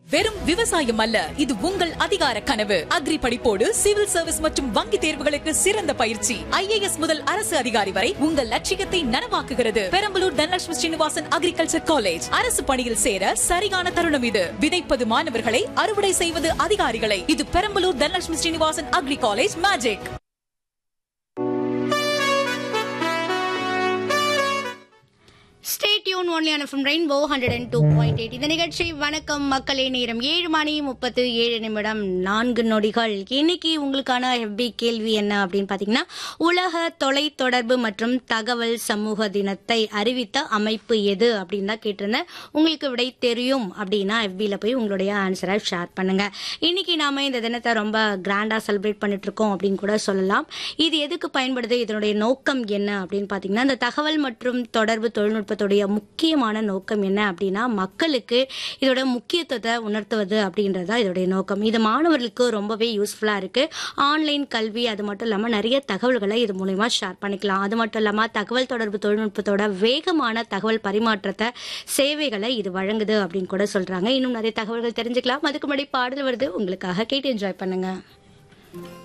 வெறும் விவசாயம் அல்ல, இது உங்கள் அதிகார கனவு. அக்ரி படிப்போடு சிவில் சர்வீஸ் மற்றும் வங்கி தேர்வுகளுக்கு சிறந்த பயிற்சி. IAS முதல் அரசு அதிகாரி வரை உங்கள் லட்சியத்தை நனவாக்குகிறது. Perambalur Dhanalakshmi Srinivasan agriculture college. அரசு பணியில் சேர சரியான தருணம் இது. விதைப்பது மாணவர்களை, அறுவடை செய்வது அதிகாரிகளை. இது Perambalur Dhanalakshmi Srinivasan agri college magic. Stay tuned only on from Rainbow 102.8. இந்த நிகழ்ச்சி வணக்கம் மக்களே, நேரம் 7:37 4 நொடிகள். இன்னைக்கு உங்களுக்கான FB கேள்வி என்ன அப்படின்னு பாத்தீங்கன்னா, உலக தொலைத்தொடர்பு மற்றும் தகவல் சமூக தினத்தை அறிவித்த அமைப்பு எது அப்படின்னு தான் கேட்டிருந்தேன். உங்களுக்கு விடை தெரியும் அப்படின்னா FBல போய் உங்களுடைய ஆன்சரை ஷேர் பண்ணுங்க. இன்னைக்கு நாம இந்த தினத்தை ரொம்ப கிராண்டா செலிப்ரேட் பண்ணிட்டு இருக்கோம் அப்படின்னு கூட சொல்லலாம். இது எதுக்கு பயன்படுது, இதனுடைய நோக்கம் என்ன அப்படின்னு பாத்தீங்கன்னா, இந்த தகவல் மற்றும் தொடர்பு தொழில்நுட்ப முக்கியமான நோக்கம் என்ன அப்படின்னா, மக்களுக்கு இதோட முக்கியத்துவத்தை உணர்த்துவது அப்படின்றதா இதோடைய நோக்கம். இது மாணவர்களுக்கு ரொம்பவே யூஸ்ஃபுல்லா இருக்கு. ஆன்லைன் கல்வி, அது மட்டும் இல்லாம நிறைய தகவல்களை இது மூலமா ஷேர் பண்ணிக்கலாம். அது மட்டும் இல்லாம தகவல் தொடர்பு தொழில்நுட்பத்தோட வேகமான தகவல் பரிமாற்றத்தை, சேவைகளை இது வழங்குது அப்படின்னு கூட சொல்றாங்க. இன்னும் நிறைய தகவல்கள் தெரிஞ்சுக்கலாம். அதுக்கு முன்னாடி பாடல் வருது, உங்களுக்காக கேட்டு என்ஜாய் பண்ணுங்க.